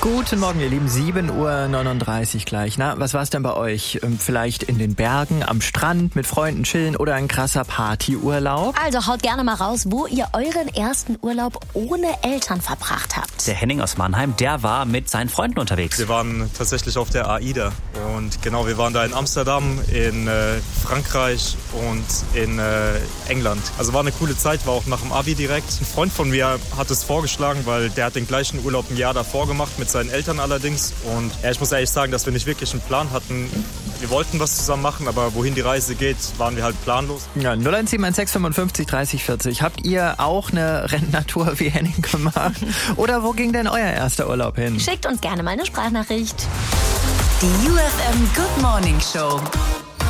Guten Morgen, ihr Lieben. 7:39 Uhr gleich. Na, was war's denn bei euch? Vielleicht in den Bergen, am Strand, mit Freunden chillen oder ein krasser Partyurlaub? Also haut gerne mal raus, wo ihr euren ersten Urlaub ohne Eltern verbracht habt. Der Henning aus Mannheim, der war mit seinen Freunden unterwegs. Wir waren tatsächlich auf der AIDA und genau, wir waren da in Amsterdam, in Frankreich und in England. Also war eine coole Zeit, war auch nach dem Abi direkt. Ein Freund von mir hat es vorgeschlagen, weil der hat den gleichen Urlaub ein Jahr davor gemacht, mit seinen Eltern allerdings. Und ich muss ehrlich sagen, dass wir nicht wirklich einen Plan hatten. Wir wollten was zusammen machen, aber wohin die Reise geht, waren wir halt planlos. Ja, 01716 55 30 40. Habt ihr auch eine Rennnatur wie Henning gemacht? Oder wo ging denn euer erster Urlaub hin? Schickt uns gerne mal eine Sprachnachricht. Die UFM Good Morning Show.